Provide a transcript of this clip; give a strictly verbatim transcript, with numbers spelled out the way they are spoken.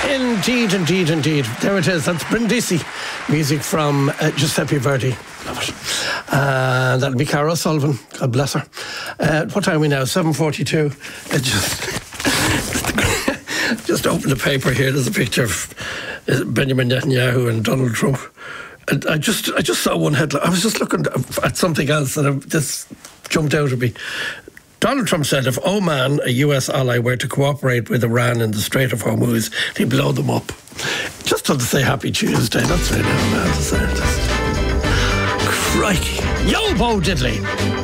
Indeed, indeed, indeed. There it is. That's Brindisi. Music from uh, Giuseppe Verdi. Love it. Uh, that'll be Cara O'Sullivan. God bless her. Uh, what time are we now? seven forty-two. It just... just open the paper here. There's a picture of Benjamin Netanyahu and Donald Trump. And I just I just saw one headline. I was just looking at something else and this jumped out at me. Donald Trump said if Oman, a U S ally, were to cooperate with Iran in the Strait of Hormuz, he'd blow them up. Just to say Happy Tuesday. That's really how I'm to say it. Crikey. Yo, Bo Diddley.